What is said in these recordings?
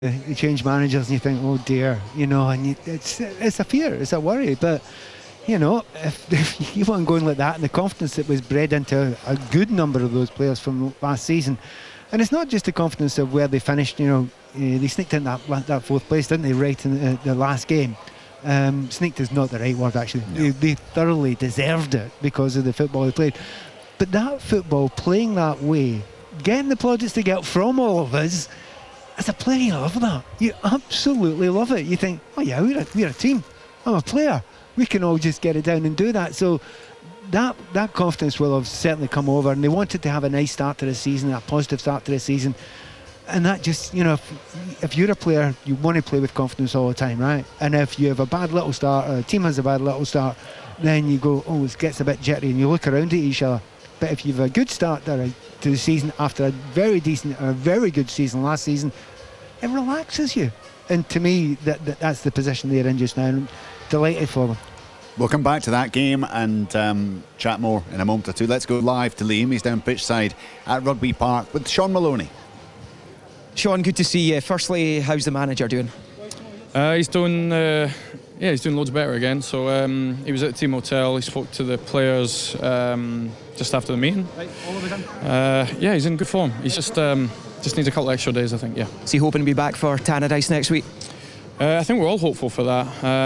You change managers and you think, oh dear, and it's a fear, it's a worry. But if you want going like that, and the confidence that was bred into a good number of those players from last season, and it's not just the confidence of where they finished. They sneaked in that fourth place, didn't they? Right in the last game. Sneaked is not the right word actually. No. They thoroughly deserved it because of the football they played. But that football, playing that way, getting the plaudits they get from all of us. As a player, you love that. You absolutely love it. You think, oh yeah, we're a team. I'm a player. We can all just get it down and do that. So that confidence will have certainly come over, and they wanted to have a nice start to the season, a positive start to the season. And that just, if you're a player, you want to play with confidence all the time, right? And if you have a bad little start, or a team has a bad little start, then you go, oh, it gets a bit jittery, and you look around at each other. But if you have a good start to the season after a very decent, a very good season last season, it relaxes you. And to me, that's the position they're in just now. I'm delighted for them. We'll come back to that game and chat more in a moment or two. Let's go live to Liam. He's down pitch side at Rugby Park with Sean Maloney. Sean, good to see you. Firstly, how's the manager doing? He's doing loads better again. So he was at the team hotel. He spoke to the players just after the meeting. He's in good form. He's just needs a couple of extra days, I think. Yeah. Is he hoping to be back for Tannadice next week? I think we're all hopeful for that.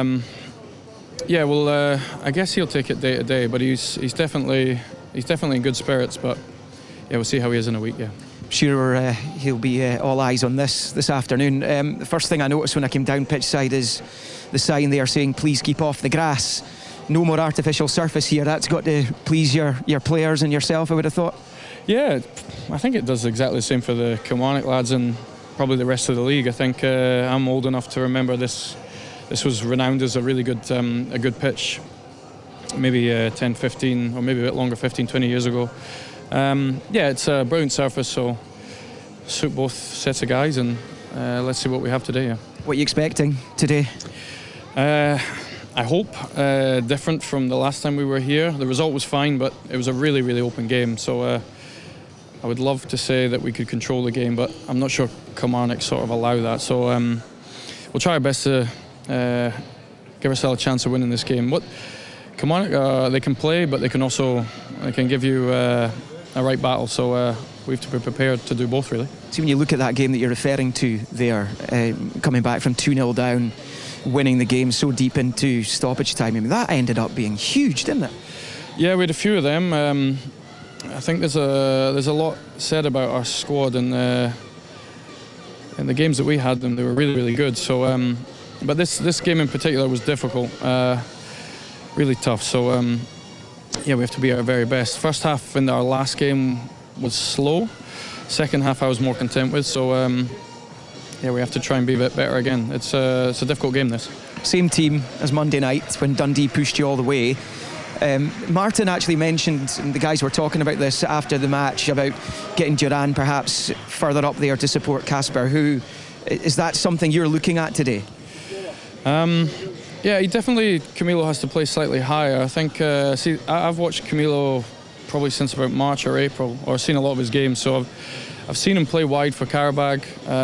I guess he'll take it day to day, but he's definitely in good spirits. But yeah, we'll see how he is in a week. Yeah. Sure, he'll be all eyes on this afternoon. The first thing I noticed when I came down pitch side is the sign there saying please keep off the grass. No more artificial surface here. That's got to please your players and yourself, I would have thought. Yeah, I think it does exactly the same for the Kilmarnock lads and probably the rest of the league. I think I'm old enough to remember this was renowned as a really good pitch maybe 10, 15 or maybe a bit longer, 15, 20 years ago. It's a brilliant surface, so suit both sets of guys, and let's see what we have today. Yeah. What are you expecting today? I hope different from the last time we were here. The result was fine, but it was a really, really open game, so I would love to say that we could control the game, but I'm not sure Kilmarnock sort of allow that. So we'll try our best to give ourselves a chance of winning this game. Kilmarnock, they can play, but they can give you a right battle. So we have to be prepared to do both, really. See, when you look at that game that you're referring to there, coming back from 2-0 down, winning the game so deep into stoppage time, I mean, that ended up being huge, didn't it? Yeah, we had a few of them. I think there's a lot said about our squad, and in the games that we had them, they were really, really good. So, but this game in particular was difficult, really tough. So, we have to be our very best. First half in our last game was slow. Second half I was more content with. So, we have to try and be a bit better again. It's a difficult game, this. Same team as Monday night when Dundee pushed you all the way. Martin actually mentioned, and the guys were talking about this after the match, about getting Duran perhaps further up there to support Casper. Is that something you're looking at today? Camilo has to play slightly higher. I think, I've watched Camilo probably since about March or April, or seen a lot of his games, so I've seen him play wide for Karabag.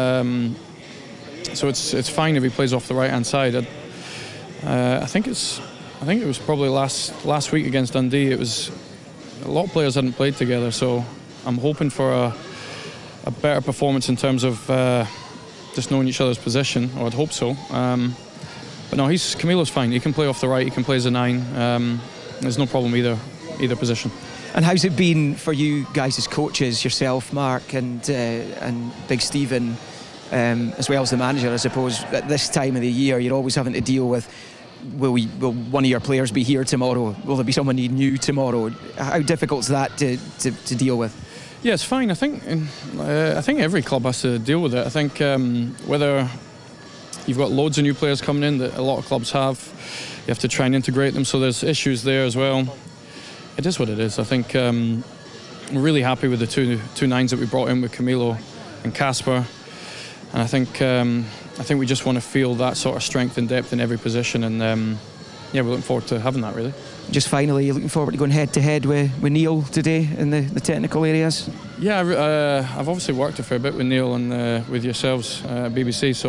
So it's fine if he plays off the right-hand side. I think it was probably last week against Dundee. It was a lot of players hadn't played together, so I'm hoping for a better performance in terms of just knowing each other's position, or I'd hope so. But no, Camilo's fine. He can play off the right. He can play as a 9. There's no problem either position. And how's it been for you guys as coaches, yourself, Mark, and Big Stephen, as well as the manager? I suppose at this time of the year, you're always having to deal with. Will one of your players be here tomorrow? Will there be someone you knew tomorrow? How difficult is that to deal with? Yeah, it's fine. I think every club has to deal with it. I think whether you've got loads of new players coming in that a lot of clubs have, you have to try and integrate them. So there's issues there as well. It is what it is. I think we're really happy with the two 9s that we brought in with Camilo and Casper, and I think we just want to feel that sort of strength and depth in every position, and we're looking forward to having that, really. Just finally, you're looking forward to going head-to-head with Neil today in the technical areas? Yeah, I've obviously worked a fair bit with Neil and with yourselves, BBC, so